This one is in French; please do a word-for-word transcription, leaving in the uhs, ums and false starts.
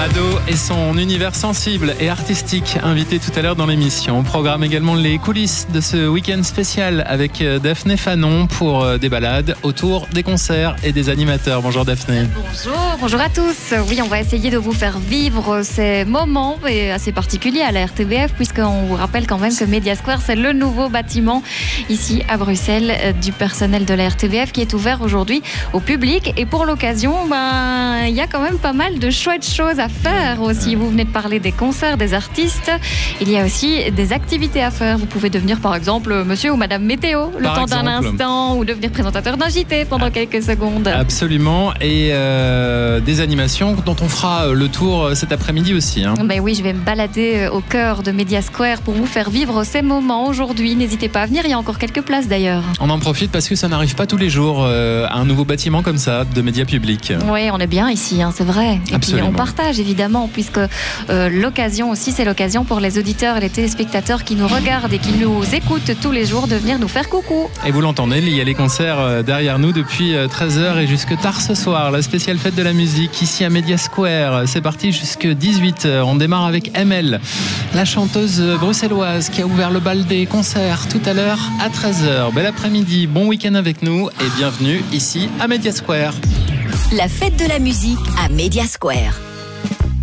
Mado et son univers sensible et artistique, invité tout à l'heure dans l'émission. On programme également les coulisses de ce week-end spécial avec Daphné Fanon pour des balades autour des concerts et des animateurs. Bonjour Daphné. Bonjour, bonjour à tous. Oui, on va essayer de vous faire vivre ces moments assez particuliers à la R T B F, puisqu'on vous rappelle quand même que Media Square, c'est le nouveau bâtiment ici à Bruxelles du personnel de la R T B F qui est ouvert aujourd'hui au public. Et pour l'occasion, ben, il y a quand même pas mal de chouettes choses à faire aussi. Vous venez de parler des concerts, des artistes. Il y a aussi des activités à faire. Vous pouvez devenir par exemple monsieur ou madame météo le par temps d'un instant, ou devenir présentateur d'un J T pendant quelques secondes. Absolument. Et euh, des animations dont on fera le tour cet après-midi aussi. Hein. Ben oui, je vais me balader au cœur de Media Square pour vous faire vivre ces moments aujourd'hui. N'hésitez pas à venir, il y a encore quelques places d'ailleurs. On en profite parce que ça n'arrive pas tous les jours euh, à un nouveau bâtiment comme ça de médias publics. Oui, on est bien ici, hein, c'est vrai. Et Absolument. puis on partage évidemment, puisque euh, l'occasion aussi, c'est l'occasion pour les auditeurs et les téléspectateurs qui nous regardent et qui nous écoutent tous les jours de venir nous faire coucou. Et vous l'entendez, il y a les concerts derrière nous depuis treize heures et jusque tard ce soir. La spéciale fête de la musique ici à Media Square. C'est parti jusque dix-huit heures. On démarre avec M L, la chanteuse bruxelloise qui a ouvert le bal des concerts tout à l'heure à treize heures. Bel après-midi, bon week-end avec nous et bienvenue ici à Media Square. La fête de la musique à Media Square.